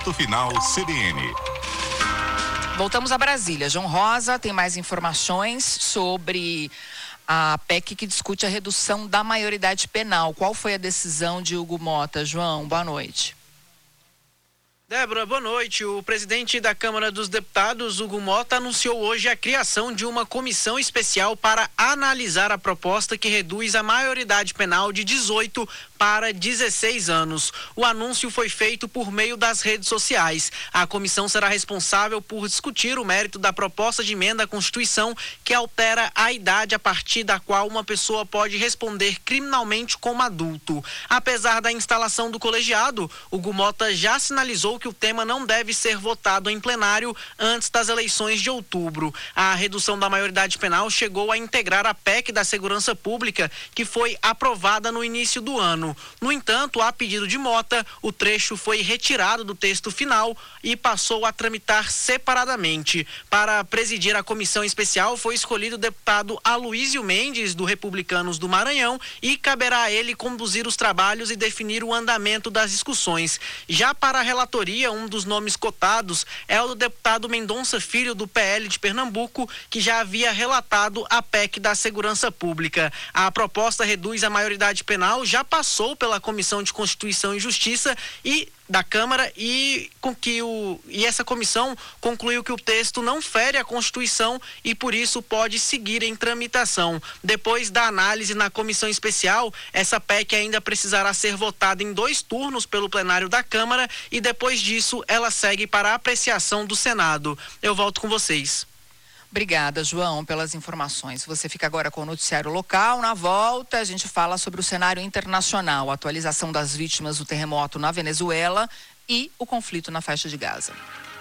Texto final CBN. Voltamos a Brasília. João Rosa tem mais informações sobre a PEC que discute a redução da maioridade penal. Qual foi a decisão de Hugo Mota? João, boa noite. Débora, boa noite. O presidente da Câmara dos Deputados, Hugo Mota, anunciou hoje a criação de uma comissão especial para analisar a proposta que reduz a maioridade penal de 18 para 16 anos. O anúncio foi feito por meio das redes sociais. A comissão será responsável por discutir o mérito da proposta de emenda à Constituição que altera a idade a partir da qual uma pessoa pode responder criminalmente como adulto. Apesar da instalação do colegiado, Hugo Mota já sinalizou que o tema não deve ser votado em plenário antes das eleições de outubro. A redução da maioridade penal chegou a integrar a PEC da Segurança Pública, que foi aprovada no início do ano. No entanto, a pedido de Mota, o trecho foi retirado do texto final e passou a tramitar separadamente. Para presidir a comissão especial foi escolhido o deputado Aloísio Mendes, do Republicanos do Maranhão, e caberá a ele conduzir os trabalhos e definir o andamento das discussões. Já para a relatoria, um dos nomes cotados é o do deputado Mendonça Filho, do PL de Pernambuco, que já havia relatado a PEC da Segurança Pública. A proposta reduz a maioridade penal, já passou pela Comissão de Constituição e Justiça e da Câmara e essa comissão concluiu que o texto não fere a Constituição e por isso pode seguir em tramitação. Depois da análise na comissão especial, essa PEC ainda precisará ser votada em 2 turnos pelo plenário da Câmara e depois disso ela segue para a apreciação do Senado. Eu volto com vocês. Obrigada, João, pelas informações. Você fica agora com o noticiário local. Na volta, a gente fala sobre o cenário internacional, a atualização das vítimas do terremoto na Venezuela e o conflito na faixa de Gaza.